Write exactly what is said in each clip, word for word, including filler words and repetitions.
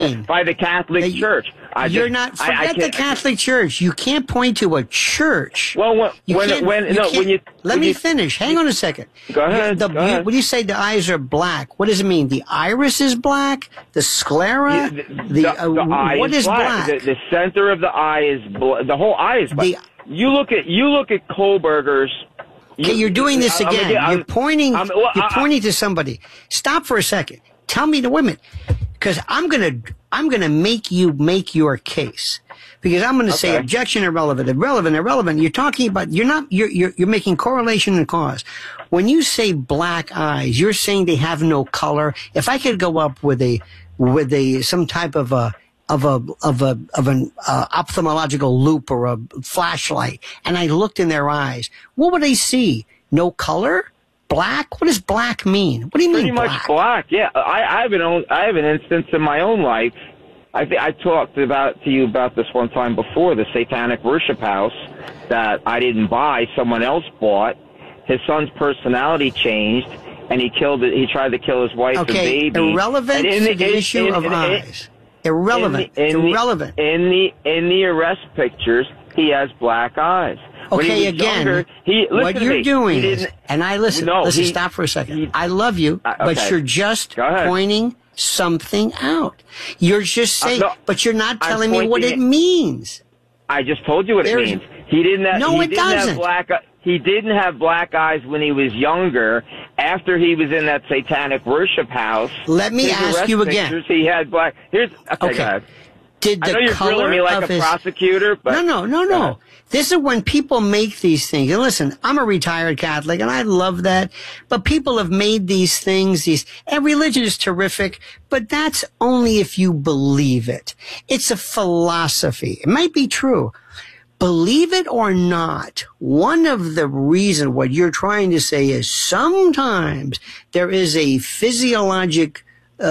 by the Catholic you, Church. I you're just, not. Forget I, I the Catholic Church. You can't point to a church. Well, when you when, when you no, when you let when me you, finish. Hang on a second. Go ahead. The, go ahead. When you say the eyes are black, what does it mean? The iris is black. The sclera. The, the, the, uh, the eye what is, is black. black? The, the center of the eye is bl- the whole eye is black. The, you look at you look at Kohlberger's. Okay, you, you're doing this again. I'm, I'm, you're pointing. I'm, well, you're I, pointing to somebody. Stop for a second. Tell me the women, because I'm gonna. I'm gonna make you make your case. Because I'm gonna okay. say objection, irrelevant, irrelevant, irrelevant. You're talking about. You're not. You're you're you're making correlation and cause. When you say black eyes, you're saying they have no color. If I could go up with a with a some type of a of a of a of an uh, ophthalmological loop or a flashlight, and I looked in their eyes, what would I see? No color? Black? What does black mean? What do you Pretty mean much black? black. Yeah, I, I have an own, I have an instance in my own life. I think I talked about to you about this one time before, the Satanic Worship House that I didn't buy, someone else bought. His son's personality changed, and he killed it. He tried to kill his wife Okay, and baby. irrelevant and to in, the in, issue in, of in, eyes. Irrelevant. In the, in Irrelevant. The, in the in the arrest pictures, he has black eyes. When Okay, he was again, younger, he, what to you're me, doing is, and I listen, no, listen, he, stop for a second. He, I love you, uh, okay. but you're just pointing something out. You're just saying, uh, no, but you're not telling me what it, it means. I just told you what There's, it means. He didn't have, no, he it didn't doesn't. have black He didn't have black eyes when he was younger. After he was in that Satanic Worship House, let me ask you again. Pictures, he had black. Here's okay. okay. Go ahead. Did the I know you're color grilling me like of a his... prosecutor, but no, no, no, no. This is when people make these things. And listen, I'm a retired Catholic, and I love that. But people have made these things. These and religion is terrific, but that's only if you believe it. It's a philosophy. It might be true. Believe it or not, one of the reasons what you're trying to say is sometimes there is a physiologic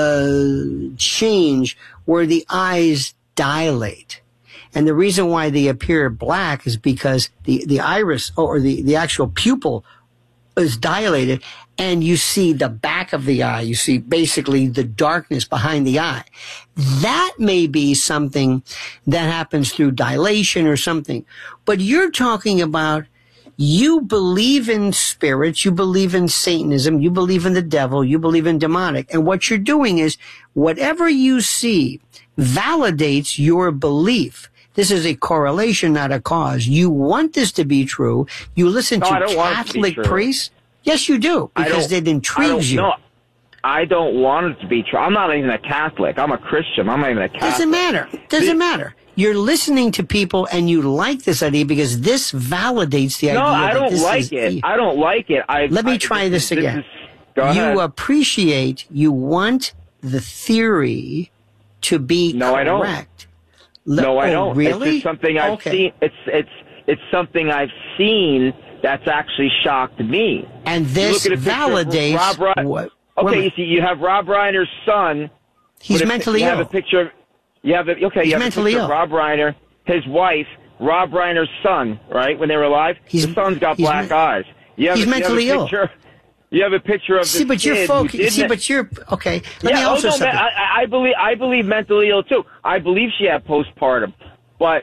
uh, change where the eyes dilate. And the reason why they appear black is because the, the iris or the, the actual pupil is dilated and you see the back of the eye. You see basically the darkness behind the eye. That may be something that happens through dilation or something. But you're talking about you believe in spirits, you believe in Satanism, you believe in the devil, you believe in demonic. And what you're doing is whatever you see validates your belief. This is a correlation, not a cause. You want this to be true. You listen no, to Catholic to priests. Yes, you do, because it intrigues you. No, I don't want it to be true. I'm not even a Catholic. I'm a Christian. I'm not even a Catholic. Doesn't matter. Doesn't the, matter. You're listening to people and you like this idea because this validates the no, idea. No, I don't that like it. The, I don't like it. I, let me I, try this, this again. Is, go ahead. You appreciate, you want the theory to be no, correct. I don't. No, I don't. Oh, really? It's just something I've okay. seen. It's it's it's something I've seen that's actually shocked me. And this validates Rob Re- what? Okay, you see, you have Rob Reiner's son. He's mentally you ill. You have a picture. Of, you have a, okay. He's you have mentally a picture ill. Of Rob Reiner, his wife, Rob Reiner's son. Right when they were alive, he's, the son's got black me- eyes. You have, he's you mentally have a ill. picture, You have a picture of see, this but you're kid focused. See, but you're okay. Let yeah, me also oh, no, something. I, I believe I believe mentally ill too. I believe she had postpartum, but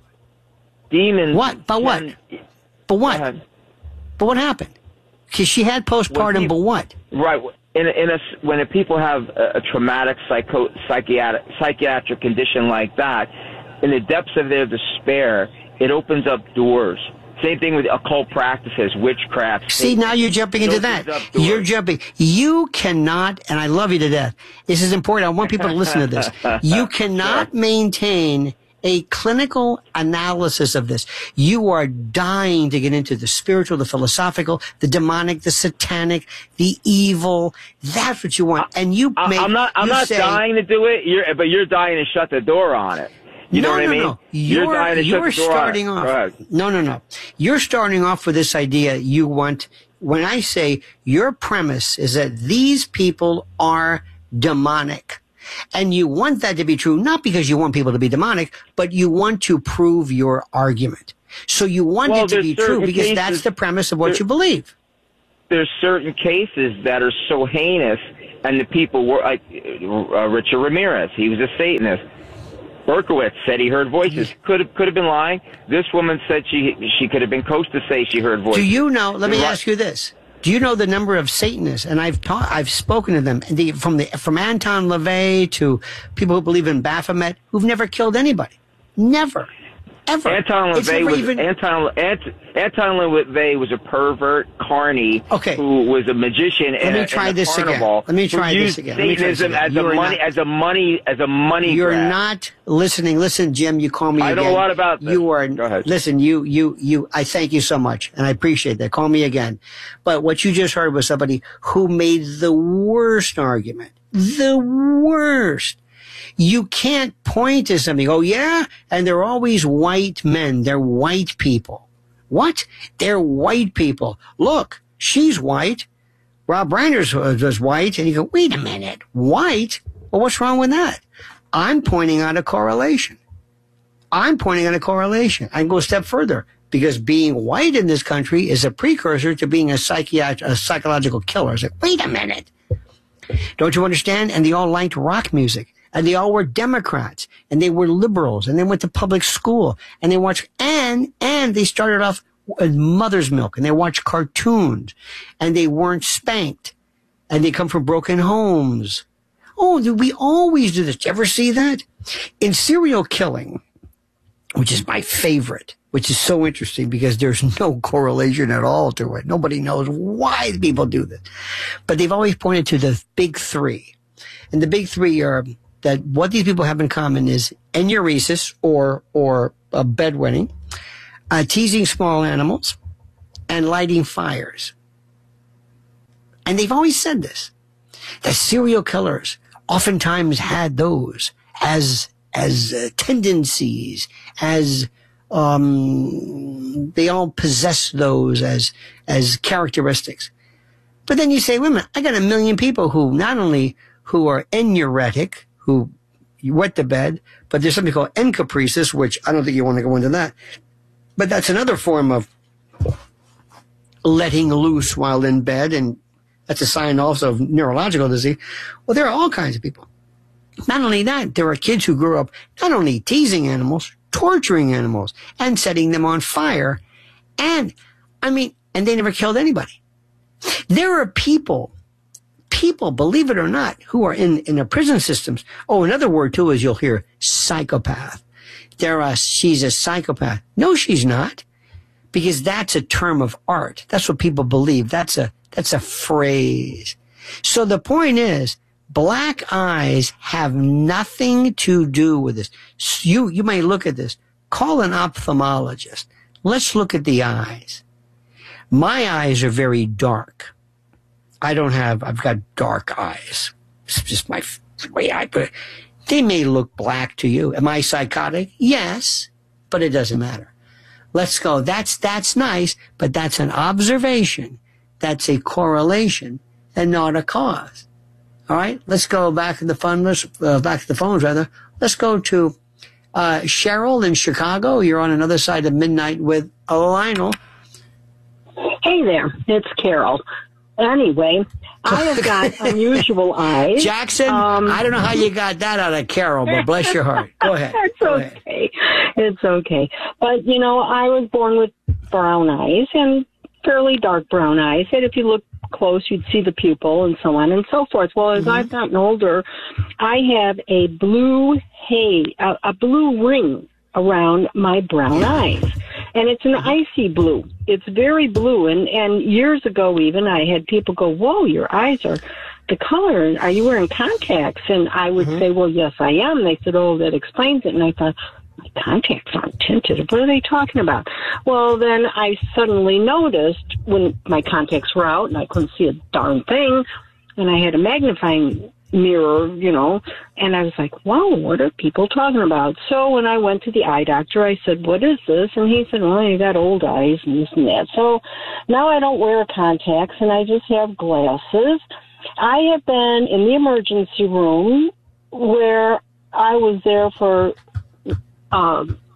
demons. What? But what? Can, but what? But what happened? Because she had postpartum. People, but what? Right. In a, in a, when a people have a, a traumatic psycho, psychiatric psychiatric condition like that, in the depths of their despair, it opens up doors. Same thing with occult practices, witchcraft. See, now you're jumping into that. You're jumping. You cannot, and I love you to death. This is important. I want people to listen to this. You cannot sure. maintain a clinical analysis of this. You are dying to get into the spiritual, the philosophical, the demonic, the satanic, the evil. That's what you want. And you I, make, I'm not, I'm not say, dying to do it, you're, but you're dying to shut the door on it. You no, know what no, I mean? no. You're, you're dying to you're shut the door starting on off. No, no, no. You're starting off with this idea you want. When I say your premise is that these people are demonic, and you want that to be true, not because you want people to be demonic, but you want to prove your argument. So you want well, it to be true because cases, that's the premise of what there, you believe. There's certain cases that are so heinous and the people were like uh, Richard Ramirez. He was a Satanist. Berkowitz said he heard voices. Could have could have been lying. This woman said she she could have been coached to say she heard voices. Do you know? Let me ask you this: do you know the number of Satanists? And I've taught, I've spoken to them, the, from the from Anton LaVey to people who believe in Baphomet, who've never killed anybody, never, ever. Anton LaVey was even, Anton Anton, Anton LaVey was a pervert carny okay. who was a magician. Let me try this again. Let me try this again. Satanism as a money as a money as a money. You're grab. not listening. Listen, Jim, you call me I again. know a lot about this. You are, Go ahead. Listen, you, you, you, I thank you so much, and I appreciate that. Call me again. But what you just heard was somebody who made the worst argument. The worst. You can't point to something, oh yeah, and they're always white men. They're white people. What? They're white people. Look, she's white. Rob Reiner's was white. And you go, wait a minute, white? Well, what's wrong with that? I'm pointing out a correlation. I'm pointing out a correlation. I can go a step further because being white in this country is a precursor to being a, psychiat- a psychological killer. It's like, wait a minute. Don't you understand? And they all liked rock music. And they all were Democrats. And they were liberals. And they went to public school. And they watched, and, and they started off with mother's milk. And they watched cartoons. And they weren't spanked. And they come from broken homes. Oh, we always do this. Do you ever see that? In serial killing, which is my favorite, which is so interesting because there's no correlation at all to it. Nobody knows why people do this. But they've always pointed to the big three. And the big three are that what these people have in common is enuresis or, or uh, bedwetting, uh, teasing small animals, and lighting fires. And they've always said this, that serial killers oftentimes had those as as uh, tendencies, as um, they all possess those as as characteristics. But then you say, wait a minute, I got a million people who not only who are enuretic, who you wet the bed, but there's something called encapresis, which I don't think you want to go into that. But that's another form of letting loose while in bed, and that's a sign also of neurological disease. Well, there are all kinds of people. Not only that, there are kids who grew up not only teasing animals, torturing animals, and setting them on fire. And, I mean, and they never killed anybody. There are people, people, believe it or not, who are in, in the prison systems. Oh, another word, too, is you'll hear psychopath. There are, she's a psychopath. No, she's not. Because that's a term of art. That's what people believe. That's a, that's a phrase. So the point is, black eyes have nothing to do with this. You, you may look at this. Call an ophthalmologist. Let's look at the eyes. My eyes are very dark. I don't have, I've got dark eyes. It's just my way I put it. They may look black to you. Am I psychotic? Yes, but it doesn't matter. Let's go. That's, that's nice, but that's an observation. That's a correlation and not a cause. All right. Let's go back to the phone list, uh, back to the phones rather. Let's go to, uh, Cheryl in Chicago. You're on another side of midnight with Lionel. Hey there. It's Carol. Anyway, I have got unusual eyes. Jackson, um, I don't know how you got that out of Carol, but bless your heart. Go ahead. It's Go okay. ahead. It's okay. But, you know, I was born with brown eyes and fairly dark brown eyes. And if you look close, you'd see the pupil and so on and so forth. Well, as mm-hmm. I've gotten older, I have a blue haze, a, a blue ring around my brown eyes. And it's an icy blue. It's very blue. And, and years ago even, I had people go, whoa, your eyes are the color. Are you wearing contacts? And I would mm-hmm. say, well, yes, I am. They said, oh, that explains it. And I thought, my contacts aren't tinted. What are they talking about? Well, then I suddenly noticed when my contacts were out and I couldn't see a darn thing, and I had a magnifying mirror, you know, and I was like, wow, what are people talking about? So when I went to the eye doctor, I said, what is this? And he said, well, you got old eyes and this and that. So now I don't wear contacts and I just have glasses. I have been in the emergency room where I was there for um,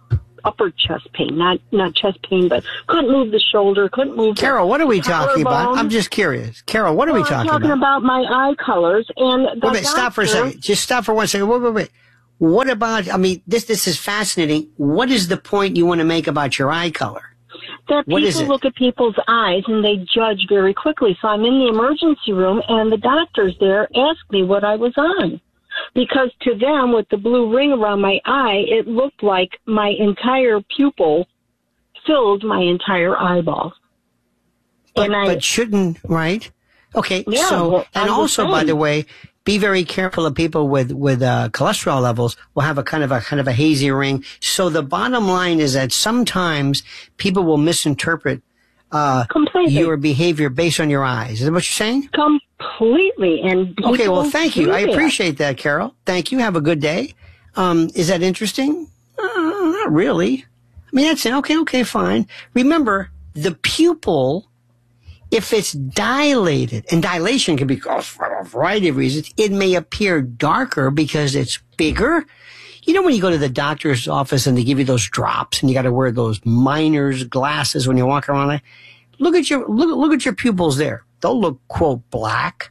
upper chest pain, not not chest pain, but couldn't move the shoulder, couldn't move. Carol, the what are we talking about? collarbone. I'm just curious. Carol, what are well, we talking, I'm talking about? about my eye colors and the Wait, wait, stop for a doctor- second. Just stop for one second. Wait, wait, wait. What about, I mean, this this is fascinating. What is the point you want to make about your eye color? That What is people it? look at people's eyes and they judge very quickly. So I'm in the emergency room and the doctors there asked me what I was on. Because to them, with the blue ring around my eye, it looked like my entire pupil filled my entire eyeball. But, and I, but shouldn't, right? Okay, Yeah, so, well, and I'm also, just by saying. the way, be very careful of people with, with, uh, cholesterol levels will have a kind of a, kind of a hazy ring. So the bottom line is that sometimes people will misinterpret, uh, completely. your behavior based on your eyes. Is that what you're saying? completely. And Okay, well, people thank you. do I that. appreciate that, Carol. Thank you. Have a good day. Um, is that interesting? Uh, not really. I mean, that's it. Okay, okay, fine. Remember, the pupil, if it's dilated, and dilation can be caused for a variety of reasons, it may appear darker because it's bigger. You know when you go to the doctor's office and they give you those drops and you got to wear those miner's glasses when you walk around? Look at your look, look at your pupils there. They'll look, quote, black.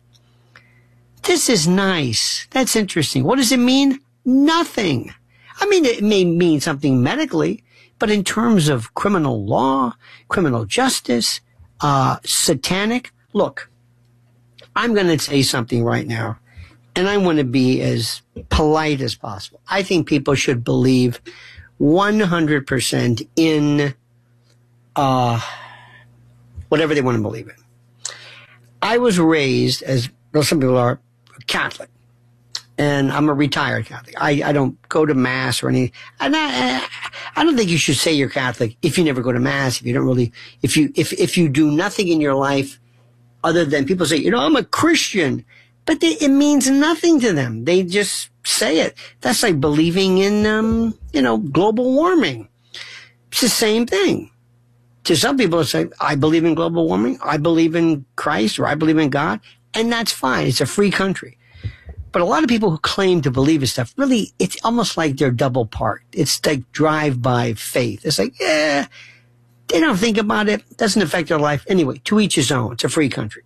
This is nice. That's interesting. What does it mean? Nothing. I mean, it may mean something medically, but in terms of criminal law, criminal justice, uh, satanic, look, I'm going to say something right now, and I want to be as polite as possible. I think people should believe one hundred percent in, uh, whatever they want to believe in. I was raised, as well, some people are, Catholic. And I'm a retired Catholic. I, I don't go to Mass or anything. And I, I don't think you should say you're Catholic if you never go to Mass, if you don't really, if you, if, if you do nothing in your life other than people say, you know, I'm a Christian. But they, it means nothing to them. They just say it. That's like believing in, um, you know, global warming. It's the same thing. To some people, it's like, I believe in global warming, I believe in Christ, or I believe in God, and that's fine. It's a free country. But a lot of people who claim to believe in stuff, really, it's almost like they're double parked. It's like drive-by faith. It's like, yeah, they don't think about it. It doesn't affect their life. Anyway, to each his own. It's a free country.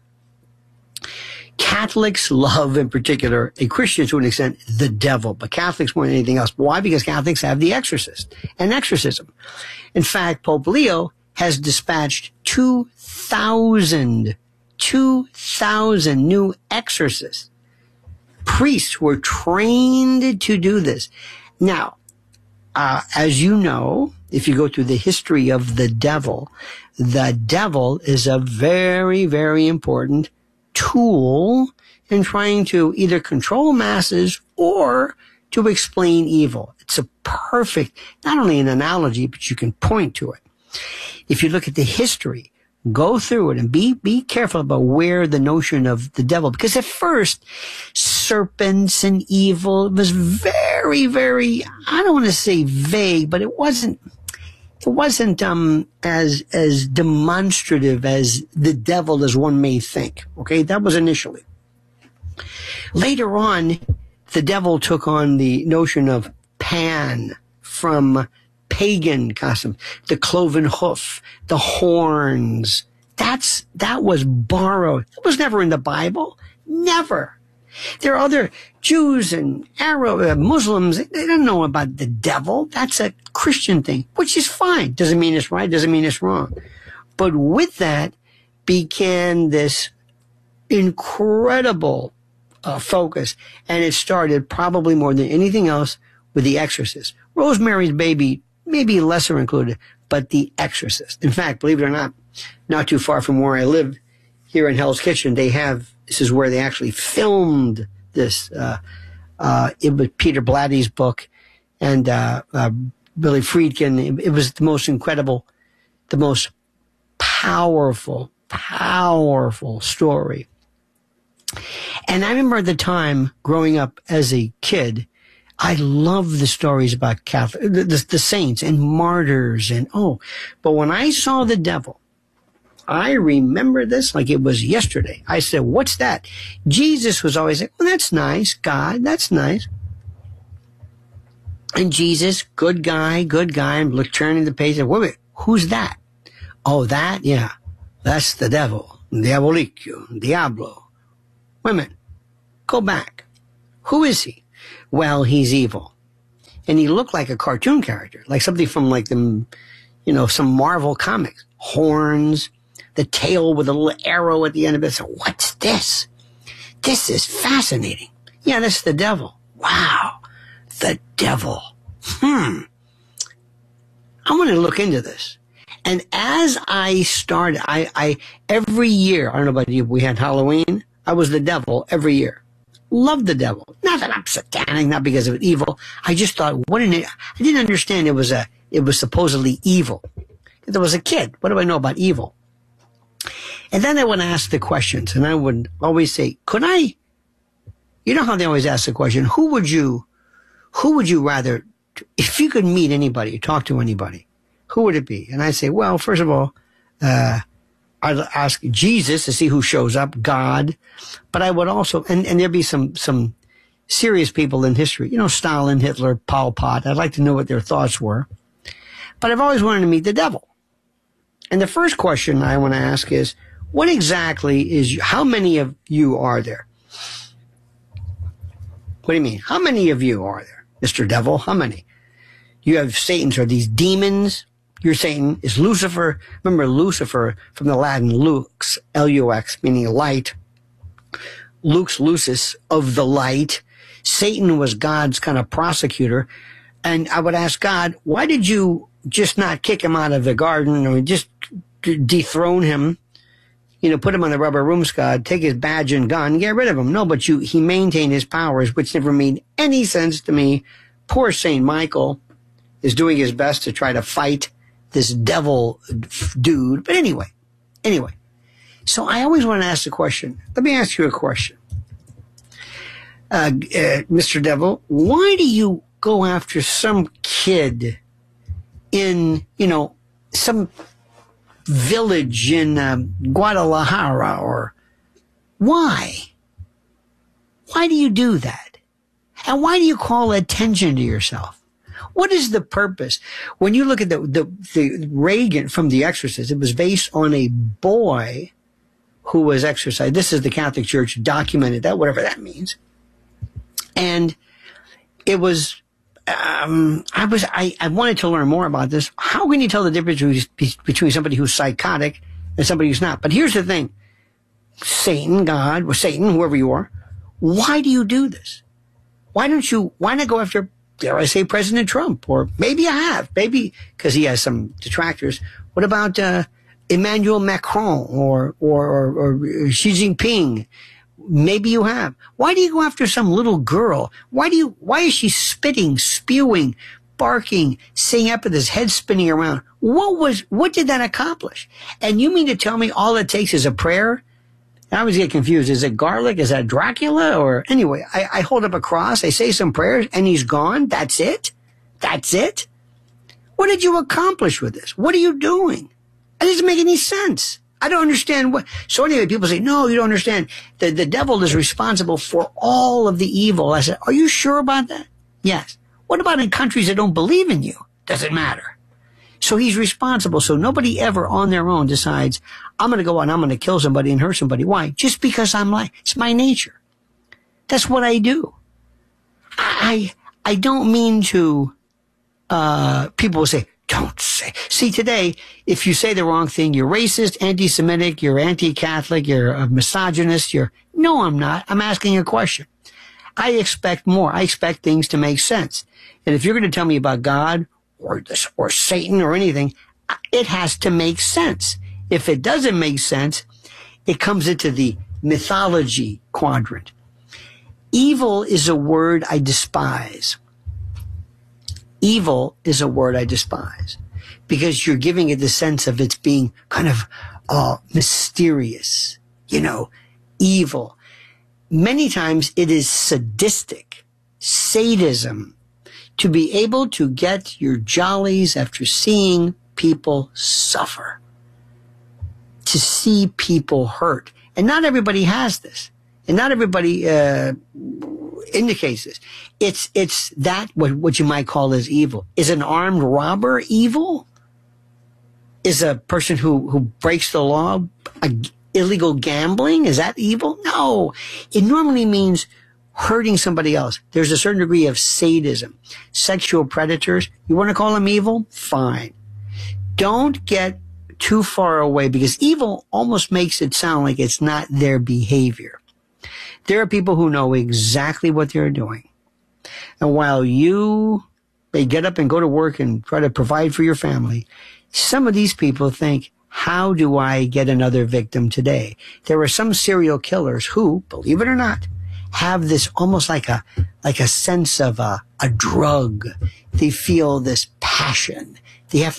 Catholics love, in particular, a Christian to an extent, the devil, but Catholics more than anything else. Why? Because Catholics have the exorcist and exorcism. In fact, Pope Leo has dispatched two thousand, two thousand new exorcists, priests who are trained to do this. Now, uh, as you know, if you go through the history of the devil, the devil is a very, very important tool in trying to either control masses or to explain evil. It's a perfect, not only an analogy, but you can point to it. If you look at the history, go through it and be, be careful about where the notion of the devil, because at first, serpents and evil was very, very, I don't want to say vague, but it wasn't, it wasn't, um, as, as demonstrative as the devil as one may think. Okay. That was initially. Later on, the devil took on the notion of Pan from pagan costume, the cloven hoof, the horns. That's, that was borrowed. It was never in the Bible. Never. There are other Jews and Arab, uh, Muslims. They don't know about the devil. That's a Christian thing, which is fine. Doesn't mean it's right. Doesn't mean it's wrong. But with that began this incredible uh, focus. And it started probably more than anything else with The Exorcist. Rosemary's Baby, maybe lesser included, but The Exorcist. In fact, believe it or not, not too far from where I live here in Hell's Kitchen, they have, this is where they actually filmed this. Uh, uh, it was Peter Blatty's book and uh, uh, Billy Friedkin. It, it was the most incredible, the most powerful, powerful story. And I remember at the time growing up as a kid, I love the stories about Catholic, the, the, the saints and martyrs and, oh, but when I saw the devil, I remember this like it was yesterday. I said, what's that? Jesus was always like, well, that's nice, God, that's nice. And Jesus, good guy, good guy, and look, turning the page and wait, wait, who's that? Oh, that? Yeah. That's the devil. Diabolicchio. Diablo. Women, go back. Who is he? Well, he's evil. And he looked like a cartoon character, like something from like the, you know, some Marvel comics. Horns, the tail with a little arrow at the end of it. So what's this? This is fascinating. Yeah, that's the devil. Wow. The devil. Hmm. I want to look into this. And as I started, I, I, every year, I don't know about you, we had Halloween. I was the devil every year. Loved the devil. Not that I'm satanic, not because of evil. I just thought, what an, I didn't understand it was a, it was supposedly evil. Because I was a kid. What do I know about evil? And then I would ask the questions, and I would always say, could I, you know how they always ask the question, who would you, who would you rather, if you could meet anybody, talk to anybody, who would it be? And I say, well, first of all, uh, I'd ask Jesus to see who shows up, God. But I would also, and, and there'd be some, some serious people in history, you know, Stalin, Hitler, Pol Pot. I'd like to know what their thoughts were. But I've always wanted to meet the devil. And the first question I want to ask is, what exactly is, how many of you are there? What do you mean? How many of you are there, Mister Devil? How many? You have Satans, or these demons. You're Satan. Is Lucifer. Remember Lucifer from the Latin lux, L U X, meaning light. Lux Lucis, of the light. Satan was God's kind of prosecutor. And I would ask God, why did you just not kick him out of the garden, or just dethrone him? You know, put him on the rubber room squad, take his badge and gun, get rid of him. No, but you, he maintained his powers, which never made any sense to me. Poor Saint Michael is doing his best to try to fight this devil dude. But anyway, anyway. So I always want to ask the question. Let me ask you a question. Uh, uh, Mister Devil, why do you go after some kid in, you know, some village in um, Guadalajara, or why? Why do you do that? And why do you call attention to yourself? What is the purpose? When you look at the, the, the Reagan from The Exorcist, it was based on a boy who was exorcised. This is the Catholic Church documented that, whatever that means. And it was, um, I was, I, I wanted to learn more about this. How can you tell the difference between somebody who's psychotic and somebody who's not? But here's the thing. Satan, God, or Satan, whoever you are, why do you do this? Why don't you, why not go after, dare I say, President Trump? Or maybe I have, maybe, because he has some detractors. What about, uh, Emmanuel Macron or, or, or, or Xi Jinping? Maybe you have. Why do you go after some little girl? Why do you, why is she spitting, spewing, barking, saying up with his head spinning around? What was, what did that accomplish? And you mean to tell me all it takes is a prayer? I always get confused. Is it garlic? Is that Dracula? Or anyway, I, I hold up a cross, I say some prayers, and he's gone. That's it? That's it? What did you accomplish with this? What are you doing? It doesn't make any sense. I don't understand what. So anyway, people say, no, you don't understand. The, the devil is responsible for all of the evil. I said, are you sure about that? Yes. What about in countries that don't believe in you? Doesn't matter. So he's responsible. So nobody ever on their own decides, I'm going to go out and I'm going to kill somebody and hurt somebody. Why? Just because I'm like, it's my nature. That's what I do. I, I don't mean to, uh, people will say, don't say. See, today, if you say the wrong thing, you're racist, anti-Semitic, you're anti-Catholic, you're a misogynist, you're, no, I'm not. I'm asking a question. I expect more. I expect things to make sense. And if you're going to tell me about God or this, or Satan or anything, it has to make sense. If it doesn't make sense, it comes into the mythology quadrant. Evil is a word I despise. Evil is a word I despise because you're giving it the sense of it's being kind of uh, mysterious, you know, evil. Many times it is sadistic, sadism, to be able to get your jollies after seeing people suffer, to see people hurt. And not everybody has this. And not everybody uh, indicates this. It's, it's that what, what you might call as evil. Is an armed robber evil? Is a person who, who breaks the law a, illegal gambling? Is that evil? No. It normally means hurting somebody else. There's a certain degree of sadism. Sexual predators, you want to call them evil? Fine. Don't get too far away, because evil almost makes it sound like it's not their behavior. There are people who know exactly what they're doing. And while you may get up and go to work and try to provide for your family, some of these people think, how do I get another victim today? There are some serial killers who, believe it or not, have this almost like a, like a sense of a, a drug. They feel this passion. They have